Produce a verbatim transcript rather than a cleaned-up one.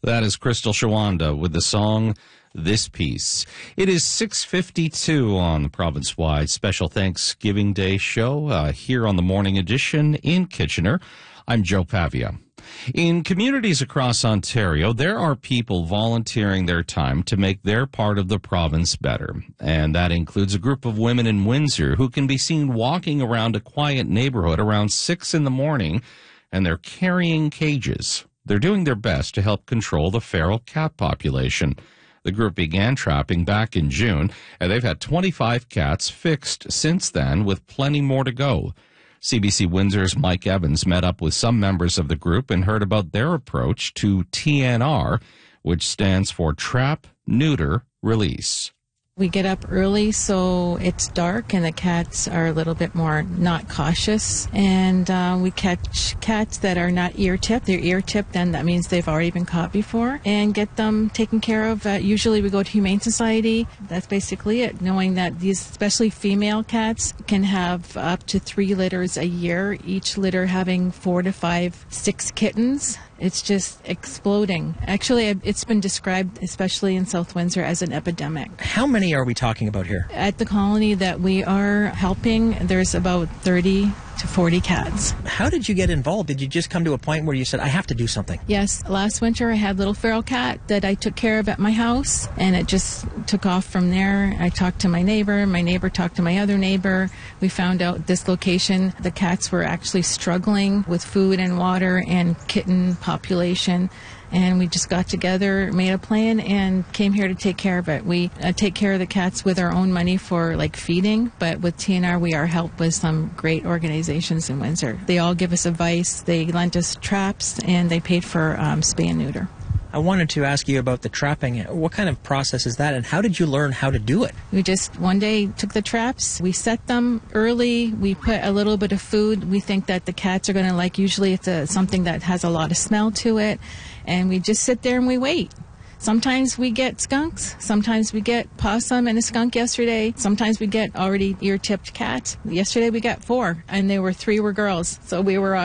That is Crystal Shawanda with the song This Piece. It is six fifty-two on the province-wide special Thanksgiving Day show uh, here on the Morning Edition in Kitchener. I'm Joe Pavia. In communities across Ontario, there are people volunteering their time to make their part of the province better. And that includes a group of women in Windsor who can be seen walking around a quiet neighborhood around six in the morning, and they're carrying cages. They're doing their best to help control the feral cat population. The group began trapping back in June, and they've had twenty-five cats fixed since then, with plenty more to go. C B C Windsor's Mike Evans met up with some members of the group and heard about their approach to T N R, which stands for Trap, Neuter, Release. We get up early so it's dark and the cats are a little bit more not cautious. And uh, we catch cats that are not ear-tipped. They're ear-tipped, and that means they've already been caught before. And get them taken care of. Uh, usually we go to Humane Society. That's basically it, knowing that these, especially female cats, can have up to three litters a year, each litter having four to five, six kittens. It's just exploding. Actually, it's been described, especially in South Windsor, as an epidemic. How many are we talking about here? At the colony that we are helping, there's about thirty to forty cats. How did you get involved? Did you just come to a point where you said, I have to do something? Yes. Last winter, I had a little feral cat that I took care of at my house, and it just took off from there. I talked to my neighbor. My neighbor talked to my other neighbor. We found out this location, the cats were actually struggling with food and water and kitten population. And we just got together, made a plan, and came here to take care of it. We uh, take care of the cats with our own money for, like, feeding, but with T N R, we are helped with some great organizations in Windsor. They all give us advice, they lent us traps, and they paid for um, spay and neuter. I wanted to ask you about the trapping. What kind of process is that, and how did you learn how to do it? We just one day took the traps. We set them early. We put a little bit of food. We think that the cats are going to like, usually it's a, something that has a lot of smell to it. And we just sit there and we wait. Sometimes we get skunks. Sometimes we get possum and a skunk yesterday. Sometimes we get already ear-tipped cats. Yesterday we got four, and they were three were girls. So we were